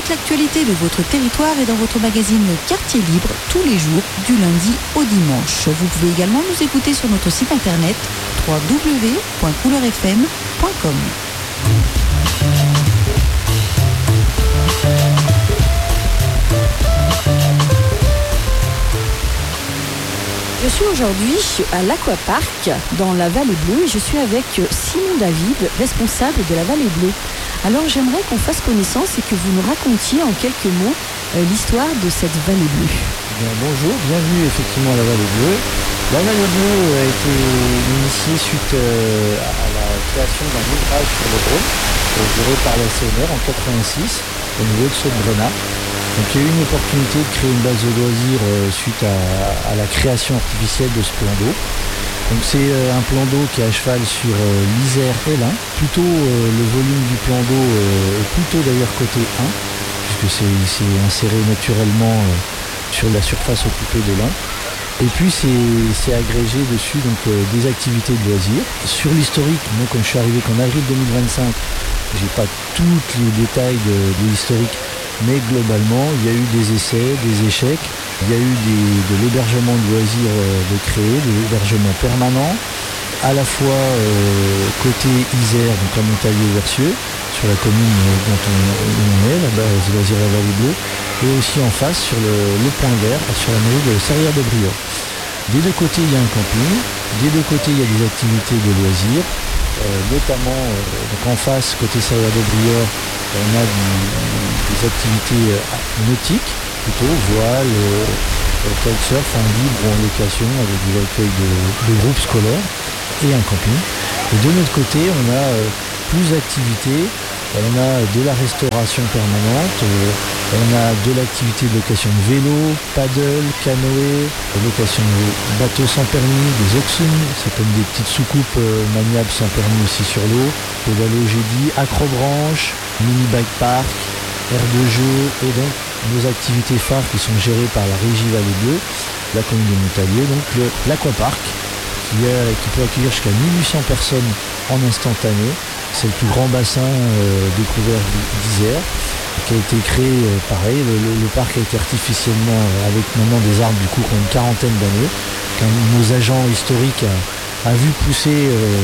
toute l'actualité de votre territoire est dans votre magazine Quartier Libre tous les jours du lundi au dimanche. Vous pouvez également nous écouter sur notre site internet www.couleurfm.com. Je suis aujourd'hui à l'Aquapark dans la Vallée Bleue et je suis avec Simon David, responsable de la Vallée Bleue. Alors j'aimerais qu'on fasse connaissance et que vous nous racontiez en quelques mots l'histoire de cette Vallée Bleue. Bien, bonjour, bienvenue effectivement à la Vallée Bleue. La Vallée Bleue a été initiée suite à la création d'un ouvrage sur le Rhône, géré par la CNR en 86 au niveau de Saut-de-Brenat. Donc il y a eu une opportunité de créer une base de loisirs suite à la création artificielle de ce plan d'eau. Donc c'est un plan d'eau qui est à cheval sur l'Isère et l'Ain. Plutôt le volume du plan d'eau est plutôt d'ailleurs côté 1, puisque c'est inséré naturellement sur la surface occupée de l'Ain. Et puis c'est agrégé dessus donc des activités de loisirs. Sur l'historique, moi comme je suis arrivé qu'en avril 2025, j'ai pas tous les détails de l'historique. Mais globalement, il y a eu des essais, des échecs, il y a eu de l'hébergement de loisirs de créer, de l'hébergement permanent, à la fois côté Isère, donc à Montalieu-Versieux, sur la commune dont on est, la base loisirs à Vallée Bleue, et aussi en face sur le Point Vert, sur la mairie de Serrières-de-Briord. Des deux côtés, il y a un camping, des deux côtés, il y a des activités de loisirs, notamment donc en face, côté Serrières-de-Briord, on a des activités nautiques, plutôt voile, kitesurf en libre ou en location avec des accueils de groupes scolaires et un camping. Et de notre côté, on a plus d'activités. On a de la restauration permanente, on a de l'activité de location de vélo, paddle, canoë, location de bateaux sans permis, des oxum, c'est comme des petites soucoupes maniables sans permis aussi sur l'eau, pédalo jeudi, acrobranche, mini bike park, aire de jeu et donc nos activités phares qui sont gérées par la régie Vallée Bleue, la commune de Montalieu, donc l'Aquapark qui peut accueillir jusqu'à 1800 personnes en instantané. C'est le plus grand bassin découvert d'Isère, qui a été créé pareil. Le parc a été artificiellement, avec maintenant des arbres du coup qui ont une quarantaine d'années, qu'un de nos agents historiques a vu pousser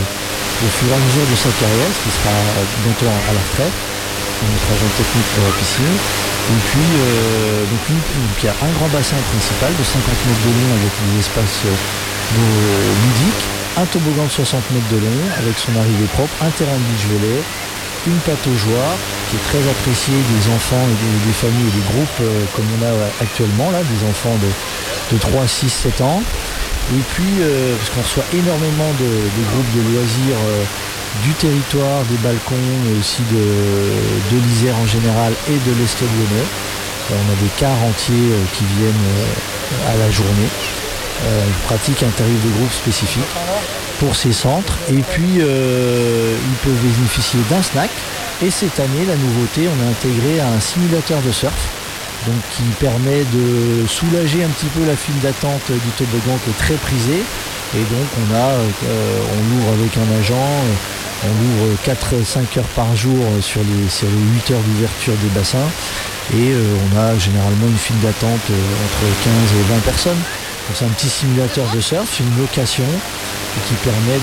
au fur et à mesure de sa carrière, ce qui sera bientôt à la retraite, notre agent technique pour la piscine. Et puis donc il y a un grand bassin principal de 50 mètres de long avec des espaces ludiques, un toboggan de 60 mètres de long avec son arrivée propre, un terrain de beach volley, une pataugeoire qui est très appréciée des enfants et des familles et des groupes comme on a actuellement là, des enfants de 3, 6, 7 ans. Et puis, parce qu'on reçoit énormément de groupes de loisirs du territoire, des balcons, mais aussi de l'Isère en général et de l'Est lyonnais. On a des cars entiers qui viennent à la journée. Pratique un tarif de groupe spécifique pour ces centres et puis ils peuvent bénéficier d'un snack et cette année la nouveauté, on a intégré un simulateur de surf donc qui permet de soulager un petit peu la file d'attente du toboggan qui est très prisé et donc on l'ouvre avec un agent, on l'ouvre 4-5 heures par jour sur les 8 heures d'ouverture des bassins et on a généralement une file d'attente entre 15 et 20 personnes. Donc c'est un petit simulateur de surf, c'est une location qui permet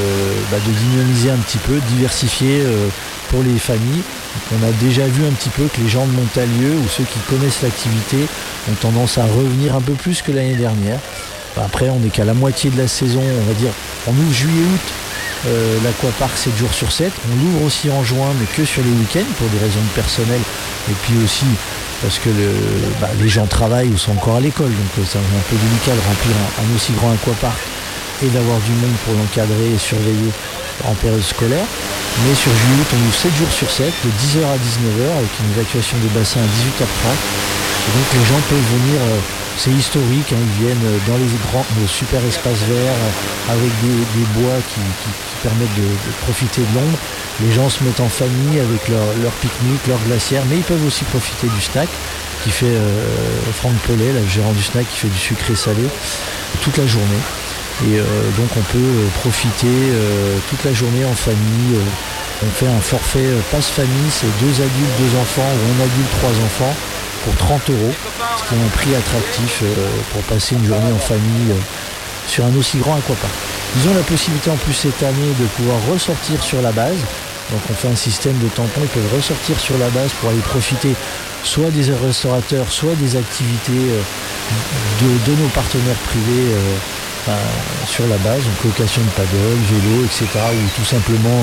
de dynamiser un petit peu, diversifier pour les familles. Donc on a déjà vu un petit peu que les gens de Montalieu ou ceux qui connaissent l'activité ont tendance à revenir un peu plus que l'année dernière. Après on n'est qu'à la moitié de la saison, on va dire, on ouvre juillet-août, l'Aquapark 7 jours sur 7. On l'ouvre aussi en juin mais que sur les week-ends pour des raisons personnelles et puis aussi parce que les gens travaillent ou sont encore à l'école, donc c'est un peu délicat de remplir un aussi grand aquapark et d'avoir du monde pour l'encadrer et surveiller en période scolaire. Mais sur juillet, on ouvre 7 jours sur 7, de 10h à 19h, avec une évacuation des bassins à 18h30. Et donc les gens peuvent venir, c'est historique, ils viennent dans les super espaces verts, avec des bois qui permettent de profiter de l'ombre. Les gens se mettent en famille avec leur pique-nique, leur glacière, mais ils peuvent aussi profiter du snack qui fait Franck Pellet, le gérant du snack, qui fait du sucré salé toute la journée. Et donc on peut profiter toute la journée en famille On fait un forfait passe famille, c'est 2 adultes, 2 enfants ou 1 adulte, 3 enfants pour 30 €, ce qui est un prix attractif pour passer une journée en famille sur un aussi grand aquapark. Ils ont la possibilité en plus cette année de pouvoir ressortir sur la base. Donc on fait un système de tampons, ils peuvent ressortir sur la base pour aller profiter soit des restaurateurs, soit des activités de nos partenaires privés sur la base, donc location de paddle, vélo, etc. Ou tout simplement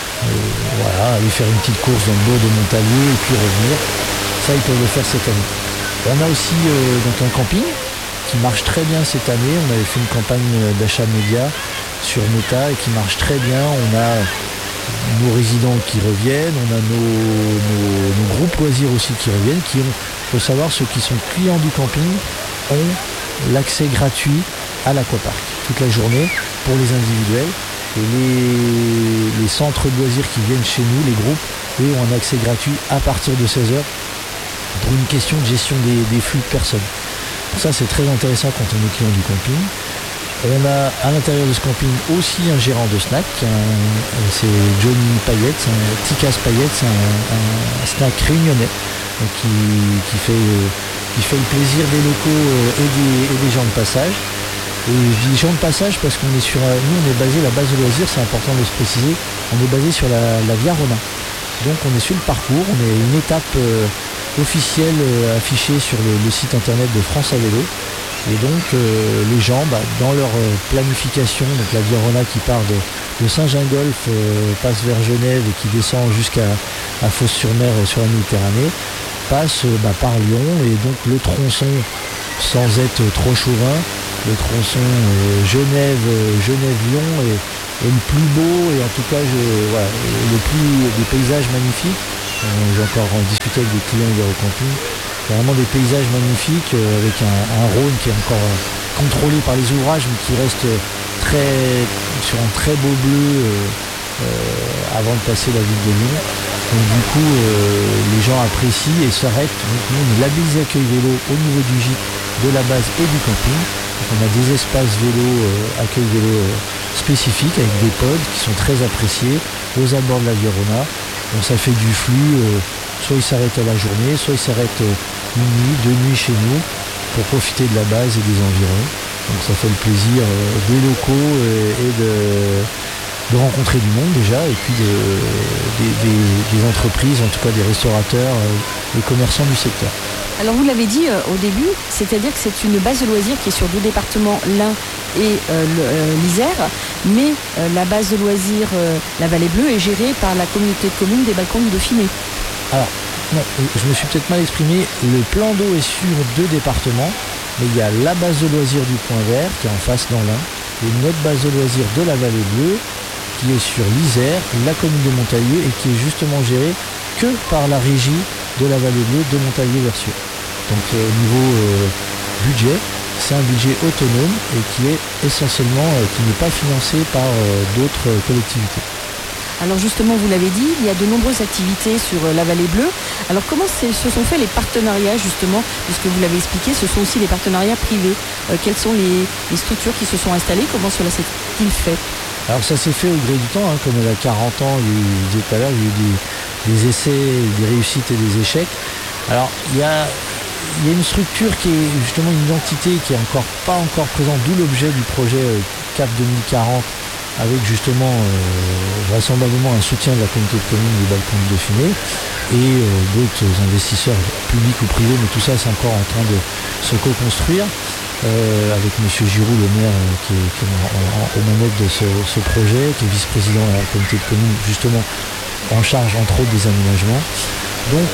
aller faire une petite course dans le bord de Montalieu et puis revenir. Ça, ils peuvent le faire cette année. On a aussi donc un camping qui marche très bien cette année. On avait fait une campagne d'achat média sur Meta et qui marche très bien. On a nos résidents qui reviennent, on a nos groupes loisirs aussi qui reviennent, il faut savoir, ceux qui sont clients du camping ont l'accès gratuit à l'aquapark toute la journée pour les individuels. Et les centres de loisirs qui viennent chez nous, les groupes, eux ont un accès gratuit à partir de 16h pour une question de gestion des flux de personnes. Ça, c'est très intéressant quand on est client du camping. On a à l'intérieur de ce camping aussi un gérant de snack, c'est Johnny Payette, Ticas Payette, c'est un snack réunionnais qui fait le plaisir des locaux et des gens de passage. Et je dis gens de passage parce qu'on est sur, nous on est basé, la base de loisirs, c'est important de se préciser, on est basé sur la Via Rona. Donc on est sur le parcours, on est une étape officielle affichée sur le site internet de France à vélo. Et donc les gens, dans leur planification, donc la Via Rona qui part de Saint-Gingolf, passe vers Genève et qui descend jusqu'à Fos-sur-Mer sur la Méditerranée, passe par Lyon, et donc le tronçon, sans être trop chauvin, le tronçon Genève-Lyon est le plus beau, et en tout cas des paysages magnifiques. J'ai encore discuté avec des clients hier au camping. Vraiment des paysages magnifiques avec un Rhône qui est encore contrôlé par les ouvrages mais qui reste sur un très beau bleu avant de passer la ville de Lyon. Donc du coup les gens apprécient et s'arrêtent. Donc nous on est labellisé accueil vélo au niveau du gîte, de la base et du camping. Donc on a des espaces vélo, accueil vélo spécifiques avec des pods qui sont très appréciés aux abords de la Via Rona. Donc ça fait du flux. Soit ils s'arrêtent à la journée, soit ils s'arrêtent une nuit, 2 nuits chez nous pour profiter de la base et des environs. Donc ça fait le plaisir des locaux et de rencontrer du monde déjà, et puis des entreprises, en tout cas des restaurateurs, des commerçants du secteur. Alors vous l'avez dit au début, c'est-à-dire que c'est une base de loisirs qui est sur 2 départements, l'Ain et l'Isère, mais la base de loisirs, la Vallée Bleue, est gérée par la communauté de communes des Balcons du Dauphiné. Alors, non, je me suis peut-être mal exprimé, le plan d'eau est sur 2 départements, mais il y a la base de loisirs du Point Vert qui est en face dans l'Ain, et notre base de loisirs de la Vallée Bleue qui est sur l'Isère, la commune de Montalieu, et qui est justement gérée que par la régie de la Vallée Bleue de Montalieu-Versieux. Donc au niveau budget, c'est un budget autonome et qui est essentiellement, qui n'est pas financé par d'autres collectivités. Alors justement, vous l'avez dit, il y a de nombreuses activités sur la Vallée Bleue. Alors comment se sont faits les partenariats justement, puisque vous l'avez expliqué, ce sont aussi les partenariats privés. Quelles sont les structures qui se sont installées? Comment cela s'est-il fait? Alors ça s'est fait au gré du temps, comme il y a 40 ans, je disais tout à l'heure, il y a eu des essais, des réussites et des échecs. Alors il y a une structure qui est justement une identité qui est pas encore présente, d'où l'objet du projet CAP 2040, avec justement vraisemblablement un soutien de la communauté de communes du Balcon du Dauphiné et d'autres investisseurs publics ou privés, mais tout ça c'est encore en train de se co-construire. Avec M. Giroud, le maire, qui est aux manettes de ce projet, qui est vice-président de la communauté de communes, justement en charge entre autres des aménagements. Donc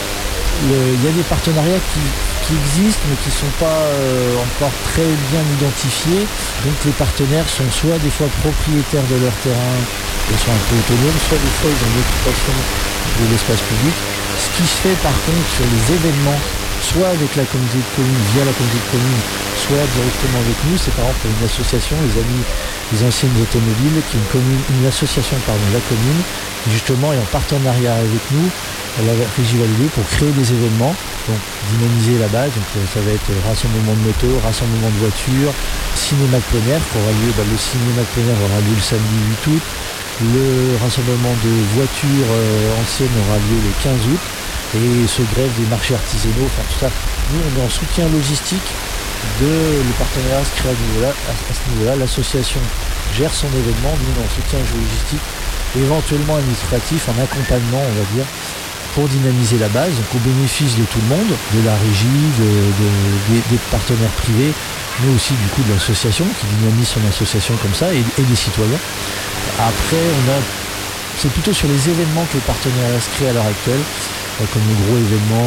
il y a des partenariats qui existent mais qui ne sont pas encore très bien identifiés. Donc les partenaires sont soit des fois propriétaires de leur terrain et sont un peu autonomes, soit des fois ils ont une occupation de l'espace public. Ce qui se fait par contre sur les événements, soit avec la communauté de communes, via la communauté de communes, soit directement avec nous, c'est par exemple une association, les Amis des Anciennes Automobiles, qui est une association, la commune, qui justement est en partenariat avec nous, la Régie Vallée Bleue, pour créer des événements, donc dynamiser la base. Donc ça va être rassemblement de motos, rassemblement de voitures, cinéma de plein air, qui aura lieu, le cinéma de plein air aura lieu le samedi 8 août. Le rassemblement de voitures anciennes aura lieu le 15 août et se grève des marchés artisanaux, enfin tout ça. Nous, on est en soutien logistique le partenariat se crée à ce niveau-là. L'association gère son événement, nous on est en soutien logistique, éventuellement administratif, en accompagnement, on va dire, pour dynamiser la base, donc au bénéfice de tout le monde, de la régie, des partenaires privés, mais aussi du coup de l'association qui dynamise son association comme ça et des citoyens. Après, c'est plutôt sur les événements que les partenariats se créent à l'heure actuelle, comme le gros événement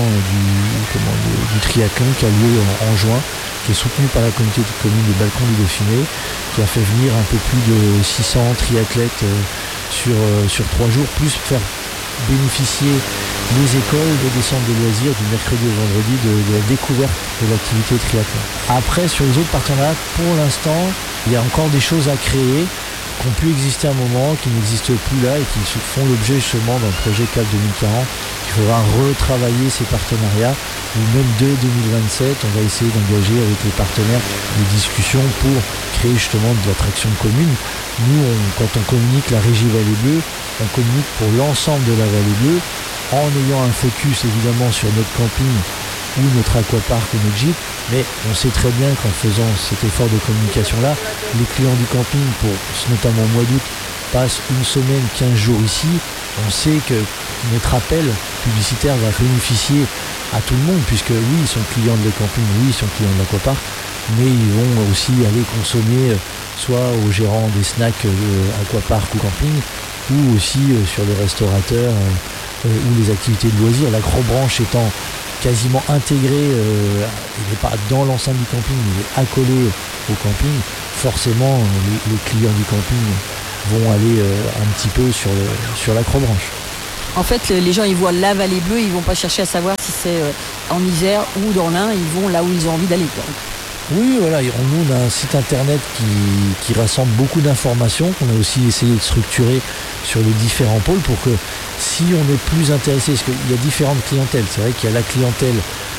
du triathlon qui a lieu en juin, qui est soutenu par la communauté de communes des Balcons du Dauphiné, qui a fait venir un peu plus de 600 triathlètes sur 3 jours, plus faire bénéficier les écoles des centres de loisirs du mercredi au vendredi de la découverte de l'activité triathlon. Après, sur les autres partenariats, pour l'instant, il y a encore des choses à créer qui ont pu exister à un moment, qui n'existent plus là et qui font l'objet justement d'un projet CAP 2040. Il faudra retravailler ces partenariats ou même dès 2027, on va essayer d'engager avec les partenaires des discussions pour créer justement de l'attraction commune. Nous, quand on communique la régie Vallée Bleue, on communique pour l'ensemble de la Vallée Bleue en ayant un focus évidemment sur notre camping ou notre aquapark ou notre gîte, mais on sait très bien qu'en faisant cet effort de communication-là, les clients du camping, notamment au mois d'août, passent une semaine, 15 jours ici. On sait que notre appel publicitaire va bénéficier à tout le monde, puisque oui, ils sont clients de camping, oui, ils sont clients de l'aquapark, mais ils vont aussi aller consommer soit aux gérants des snacks aquapark ou camping, ou aussi sur les restaurateurs ou les activités de loisirs. L'acrobranche étant quasiment intégré, il n'est pas dans l'enceinte du camping, il est accolé au camping, forcément les clients du camping vont aller un petit peu sur l'acrobranche. En fait, les gens, ils voient la Vallée Bleue, ils vont pas chercher à savoir si c'est en Isère ou dans l'Ain, ils vont là où ils ont envie d'aller, quoi. Oui, voilà, nous on a un site internet qui rassemble beaucoup d'informations, qu'on a aussi essayé de structurer sur les différents pôles pour que si on est plus intéressé, parce qu'il y a différentes clientèles, c'est vrai qu'il y a la clientèle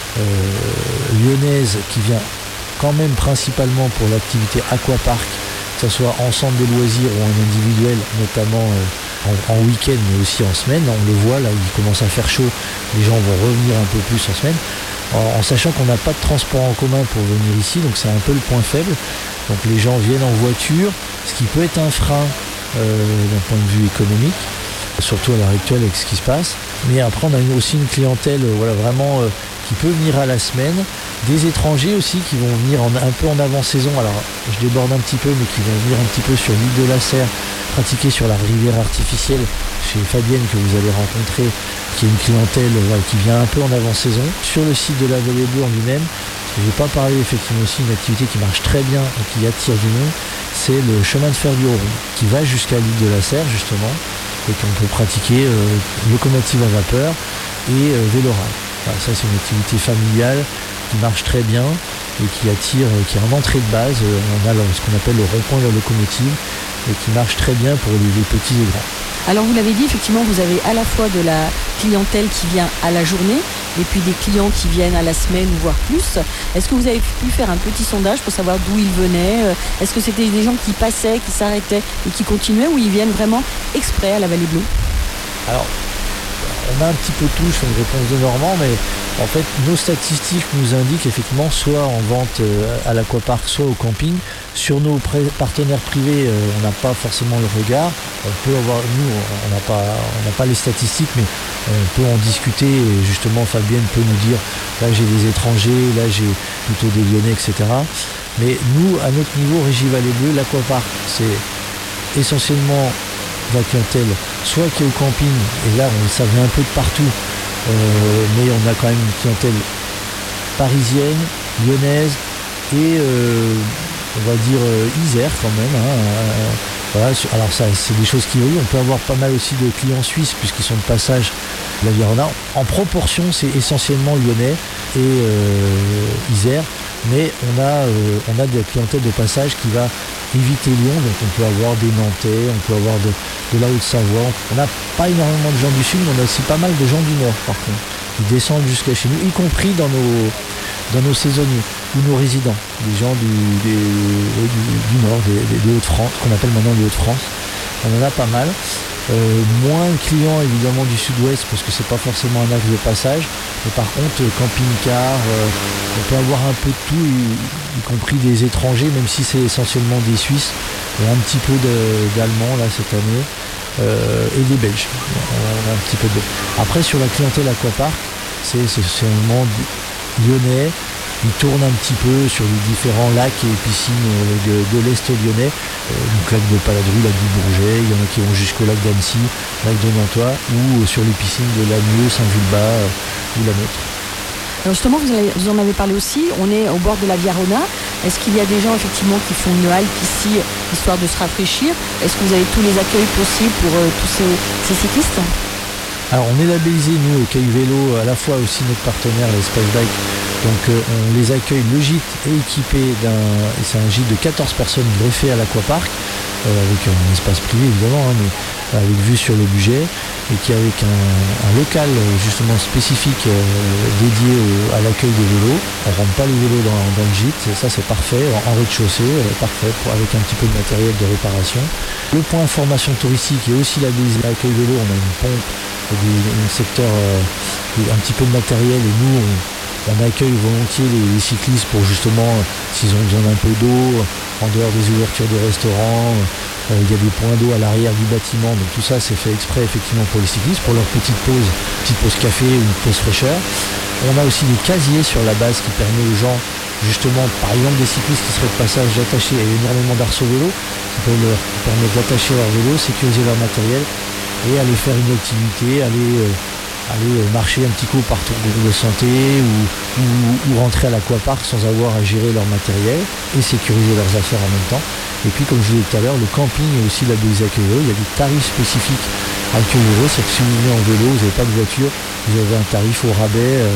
lyonnaise qui vient quand même principalement pour l'activité aquapark, que ce soit en centre de loisirs ou en individuel, notamment en week-end mais aussi en semaine. On le voit, là il commence à faire chaud, les gens vont revenir un peu plus en semaine. En sachant qu'on n'a pas de transport en commun pour venir ici, donc c'est un peu le point faible. Donc les gens viennent en voiture, ce qui peut être un frein d'un point de vue économique, surtout à l'heure actuelle avec ce qui se passe. Mais après on a aussi une clientèle vraiment qui peut venir à la semaine, des étrangers aussi qui vont venir un peu en avant-saison, alors je déborde un petit peu, mais qui vont venir un petit peu sur l'île de la Serre, pratiquer sur la rivière artificielle chez Fabienne que vous allez rencontrer, qui est une clientèle qui vient un peu en avant-saison. Sur le site de la Vallée Bleue en lui-même, je ne vais pas parler effectivement aussi d'une activité qui marche très bien et qui attire du monde, c'est le chemin de fer du Haut-Rhin, qui va jusqu'à l'île de la Serre justement, et qu'on peut pratiquer locomotive à vapeur et vélo-rail. Voilà, ça c'est une activité familiale qui marche très bien et qui attire, qui est en entrée de base. On a ce qu'on appelle le rond-point de la locomotive et qui marche très bien pour les petits et grands. Alors vous l'avez dit, effectivement, vous avez à la fois de la clientèle qui vient à la journée et puis des clients qui viennent à la semaine ou voire plus. Est-ce que vous avez pu faire un petit sondage pour savoir d'où ils venaient ? Est-ce que c'était des gens qui passaient, qui s'arrêtaient et qui continuaient, ou ils viennent vraiment exprès à la Vallée Bleue ? Alors, on a un petit peu tout, je fais une réponse de Normand, mais en fait, nos statistiques nous indiquent effectivement soit en vente à l'aquapark, soit au camping. Sur nos partenaires privés, on n'a pas forcément le regard. On peut avoir, nous, on n'a pas les statistiques, mais on peut en discuter. Et justement, Fabienne peut nous dire, là j'ai des étrangers, là j'ai plutôt des Lyonnais, etc. Mais nous, à notre niveau, Régie Vallée Bleue, l'aquapark, c'est essentiellement la clientèle, soit qui est au camping, et là ça vient un peu de partout, mais on a quand même une clientèle parisienne, lyonnaise et on va dire Isère quand même. Voilà, alors ça c'est des choses qui varient. On peut avoir pas mal aussi de clients suisses puisqu'ils sont de passage la Virona. En proportion c'est essentiellement lyonnais et Isère, mais on a de la clientèle de passage qui va éviter Lyon, donc on peut avoir des Nantais, on peut avoir de la Haute-Savoie. On n'a pas énormément de gens du Sud, mais on a aussi pas mal de gens du Nord par contre, qui descendent jusqu'à chez nous, y compris dans nos saisonniers ou nos résidents, des gens du Nord, des Hauts-de-France, qu'on appelle maintenant les Hauts-de-France, on en a pas mal. Moins de clients évidemment du sud-ouest parce que c'est pas forcément un axe de passage, mais par contre camping-car, on peut avoir un peu de tout, y compris des étrangers, même si c'est essentiellement des Suisses, et un petit peu d'Allemands là cette année, et des Belges. On a un petit peu de... Après sur la clientèle aquapark, c'est essentiellement lyonnais. Ils tournent un petit peu sur les différents lacs et piscines de l'Est lyonnais, donc lac de Paladru, lac du Bourget, il y en a qui vont jusqu'au lac d'Annecy, lac de Nantois, ou sur les piscines de Lagnieu, Saint-Vulbas ou la nôtre. Alors justement, vous en avez parlé aussi, on est au bord de la Viarona. Est-ce qu'il y a des gens effectivement qui font une halte ici, histoire de se rafraîchir? Est-ce que vous avez tous les accueils possibles pour tous ces cyclistes? Alors on est labellisé, nous, au Caillou Vélo, à la fois aussi notre partenaire, l'Espace Bike. Donc on les accueille, le gîte est équipé c'est un gîte de 14 personnes greffé à l'aquapark, avec un espace privé évidemment, mais avec vue sur le budget, et qui est avec un local justement spécifique dédié à l'accueil des vélos. On ne rentre pas les vélos dans le gîte, et ça c'est parfait, en rez-de-chaussée, parfait, avec un petit peu de matériel de réparation. Le point information touristique est aussi labellisé à l'accueil vélo, on a une pompe, un secteur, un petit peu de matériel, et nous on accueille volontiers les cyclistes pour justement, s'ils ont besoin d'un peu d'eau, en dehors des ouvertures des restaurants, il y a des points d'eau à l'arrière du bâtiment, donc tout ça c'est fait exprès effectivement pour les cyclistes, pour leur petite pause café ou une pause fraîcheur. On a aussi des casiers sur la base qui permet aux gens, justement, par exemple des cyclistes qui seraient de passage d'attacher, il y a énormément d'arceaux vélo, qui peuvent leur permettre d'attacher leur vélo, sécuriser leur matériel et aller faire une activité, aller marcher un petit coup par tour de santé ou rentrer à l'aquapark sans avoir à gérer leur matériel et sécuriser leurs affaires en même temps. Et puis comme je vous l'ai dit tout à l'heure, le camping est aussi labellisé accueil vélo. Il y a des tarifs spécifiques à accueil vélo, c'est que si vous venez en vélo, vous n'avez pas de voiture, vous avez un tarif au rabais